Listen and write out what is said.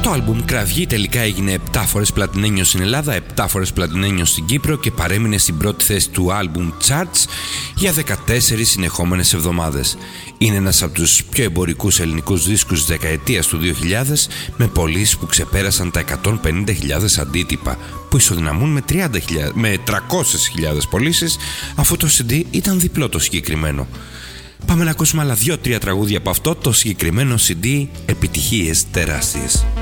Το άλμπουμ Κραυγή τελικά έγινε 7 φορές πλατινένιο στην Ελλάδα, 7 φορές πλατινένιο στην Κύπρο και παρέμεινε στην πρώτη θέση του άλμπουμ charts για 14 συνεχόμενες εβδομάδες. Είναι ένας από τους πιο εμπορικούς ελληνικούς δίσκους της δεκαετίας του 2000, με πωλήσεις που ξεπέρασαν τα 150.000 αντίτυπα, που ισοδυναμούν με 300.000 πωλήσεις, αφού το CD ήταν διπλό το συγκεκριμένο. Πάμε να ακούσουμε άλλα 2-3 τραγούδια από αυτό το συγκεκριμένο CD, επιτυχίες τεράστιες.